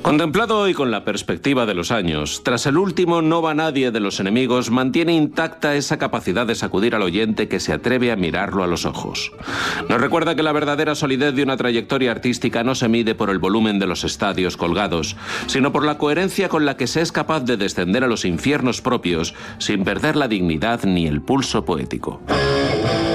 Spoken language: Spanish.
Contemplado hoy con la perspectiva de los años, tras el último No va nadie de Los Enemigos, mantiene intacta esa capacidad de sacudir al oyente que se atreve a mirarlo a los ojos. Nos recuerda que la verdadera solidez de una trayectoria artística no se mide por el volumen de los estadios colgados, sino por la coherencia con la que se es capaz de descender a los infiernos propios sin perder la dignidad ni el pulso poético.